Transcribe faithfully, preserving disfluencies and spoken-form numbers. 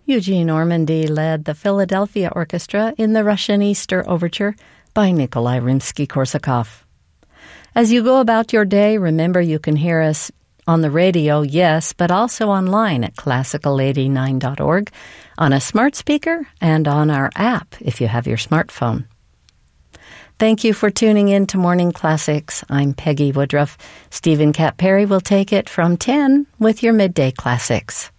Eugene Ormandy led the Philadelphia Orchestra in the Russian Easter Overture by Nikolai Rimsky-Korsakov. As you go about your day, remember you can hear us on the radio, yes, but also online at classical eighty-nine dot org, on a smart speaker, and on our app if you have your smartphone. Thank you for tuning in to Morning Classics. I'm Peggy Woodruff. Stephen Cat Perry will take it from ten with your Midday Classics.